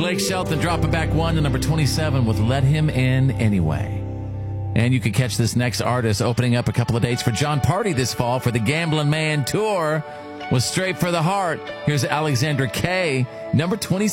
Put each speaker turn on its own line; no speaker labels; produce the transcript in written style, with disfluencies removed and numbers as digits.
Blake Shelton dropping back one to number 27 with Let Him In Anyway. And you can catch this next artist opening up a couple of dates for John Party this fall for the Gamblin' Man Tour with Straight for the Heart. Here's Alexandra Kay, number 26.